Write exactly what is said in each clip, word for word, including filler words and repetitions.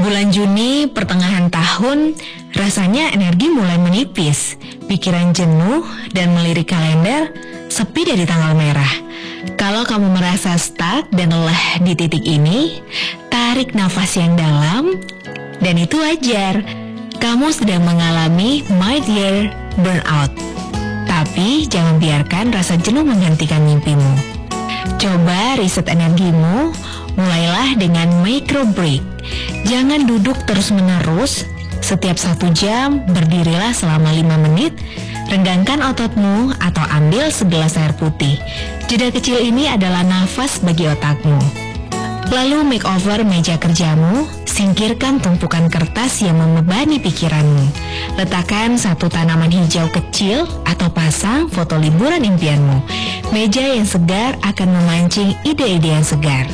Bulan Juni, pertengahan tahun, rasanya energi mulai menipis, pikiran jenuh, dan melirik kalender sepi dari tanggal merah. Kalau kamu merasa stuck dan lelah di titik ini, tarik nafas yang dalam, dan itu wajar. Kamu sedang mengalami mid-year burnout. Tapi jangan biarkan rasa jenuh menggantikan mimpimu. Coba riset energimu, mulailah dengan micro break. Jangan duduk terus-menerus. Setiap satu jam, berdirilah selama lima menit, renggangkan ototmu atau ambil segelas air putih. Jeda kecil ini adalah nafas bagi otakmu. Lalu makeover meja kerjamu, singkirkan tumpukan kertas yang membebani pikiranmu. Letakkan satu tanaman hijau kecil atau pasang foto liburan impianmu. Meja yang segar akan memancing ide-ide yang segar.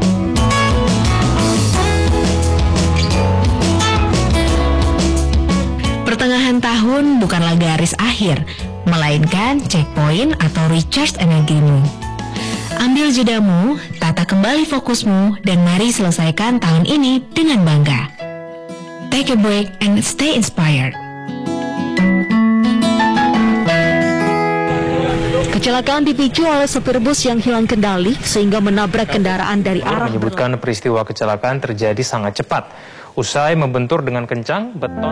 Pertengahan tahun bukanlah garis akhir, melainkan checkpoint atau recharge energimu. Ambil jedamu, tata kembali fokusmu, dan mari selesaikan tahun ini dengan bangga. Take a break and stay inspired. Kecelakaan dipicu oleh sopir bus yang hilang kendali sehingga menabrak kendaraan dari arah menyebutkan peristiwa kecelakaan terjadi sangat cepat. Usai membentur dengan kencang beton.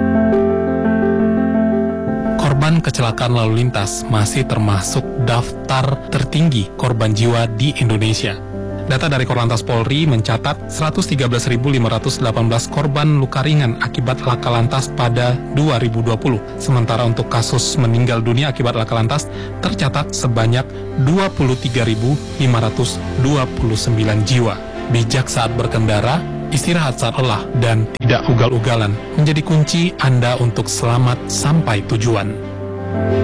Korban kecelakaan lalu lintas masih termasuk daftar tertinggi korban jiwa di Indonesia. Data dari Korlantas Polri mencatat seratus tiga belas ribu lima ratus delapan belas korban luka ringan akibat laka lantas pada dua ribu dua puluh. Sementara untuk kasus meninggal dunia akibat laka lantas tercatat sebanyak dua puluh tiga ribu lima ratus dua puluh sembilan jiwa. Bijak saat berkendara, istirahat saat lelah, dan tidak ugal-ugalan menjadi kunci Anda untuk selamat sampai tujuan.